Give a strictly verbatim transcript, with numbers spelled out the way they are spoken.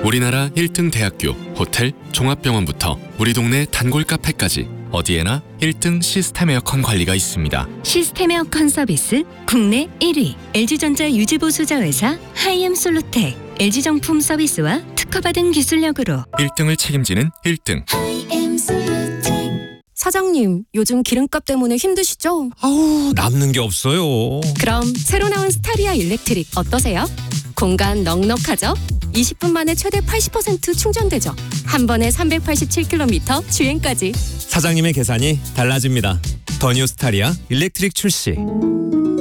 우리나라 일 등 대학교, 호텔, 종합병원부터 우리 동네 단골 카페까지 어디에나 일 등 시스템 에어컨 관리가 있습니다. 시스템 에어컨 서비스 국내 일 위 엘지전자 유지보수자회사 하이엠솔루텍. 엘지정품 서비스와 특허받은 기술력으로 일 등을 책임지는 일 등. 사장님, 요즘 기름값 때문에 힘드시죠? 아우, 남는 게 없어요. 그럼 새로 나온 스타리아 일렉트릭 어떠세요? 공간 넉넉하죠? 이십 분 만에 최대 팔십 퍼센트 충전되죠? 한 번에 삼백팔십칠 킬로미터 주행까지. 사장님의 계산이 달라집니다. 더 뉴 스타리아 일렉트릭 출시.